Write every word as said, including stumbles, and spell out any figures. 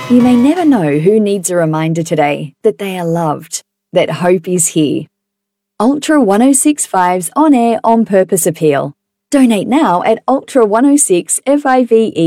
You may never know who needs a reminder today that they are loved, that hope is here. Ultra one oh six point five's on-air on-purpose appeal. Donate now at ultra one oh six five